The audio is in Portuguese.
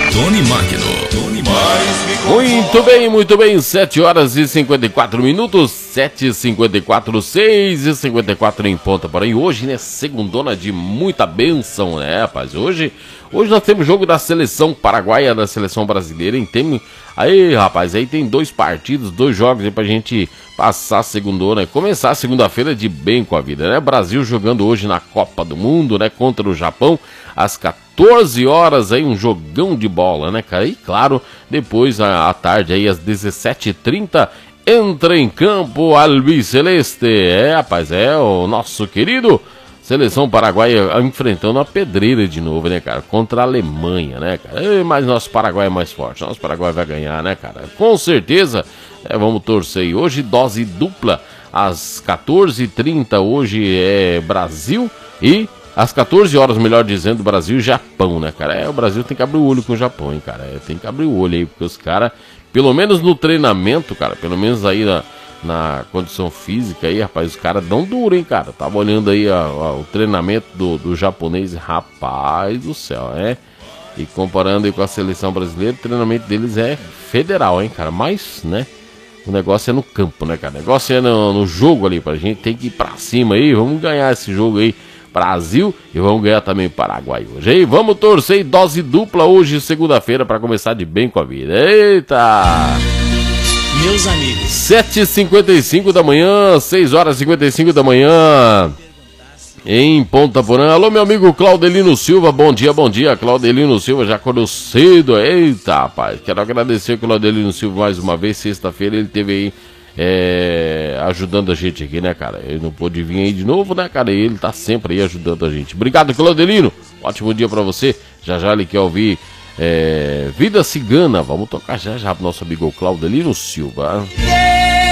Tony Magno. Muito bem, 7 horas e 54 minutos, 7h54, 6h54 em ponta. Porém, hoje, né, segundona de muita bênção, né, rapaz? Hoje nós temos jogo da seleção paraguaia, da seleção brasileira, hein? Aí, rapaz, aí tem 2 partidos, 2 jogos aí pra gente passar a segundona, começar a segunda-feira de bem com a vida, né? Brasil jogando hoje na Copa do Mundo, né, contra o Japão, às 14 horas aí, um jogão de bola, né, cara? E claro, depois à tarde aí, às 17h30, entra em campo Albiceleste. Rapaz, o nosso querido seleção paraguaia enfrentando a pedreira de novo, né, cara? Contra a Alemanha, né, cara? Mas nosso Paraguai é mais forte. Nosso Paraguai vai ganhar, né, cara? Com certeza. Vamos torcer aí. Hoje, dose dupla. Às 14h30, hoje é Brasil. E às 14 horas, melhor dizendo, Brasil e Japão, né, cara? O Brasil tem que abrir o olho com o Japão, hein, cara? Tem que abrir o olho aí, porque os caras, pelo menos no treinamento, cara, pelo menos aí na condição física aí, rapaz, os caras dão duro, hein, cara? Tava olhando aí o treinamento do japonês, rapaz do céu, né? E comparando aí com a seleção brasileira, o treinamento deles é federal, hein, cara? Mas, né, o negócio é no campo, né, cara? O negócio é no jogo ali, pra gente tem que ir pra cima aí, vamos ganhar esse jogo aí, Brasil, e vamos ganhar também o Paraguai hoje, hein? Vamos torcer dose dupla hoje, segunda-feira, pra começar de bem com a vida. Eita! Meus amigos, 7h55 da manhã, 6h55 da manhã, em Ponta Porã. Alô, meu amigo Claudelino Silva, bom dia, Claudelino Silva, já acordou cedo. Eita, rapaz, quero agradecer o Claudelino Silva mais uma vez. Sexta-feira ele teve aí ajudando a gente aqui, né, cara? Ele não pôde vir aí de novo, né, cara? Ele tá sempre aí ajudando a gente. Obrigado, Claudelino, ótimo dia pra você. Já ele quer ouvir Vida Cigana. Vamos tocar já pro nosso amigo Claudelino Silva.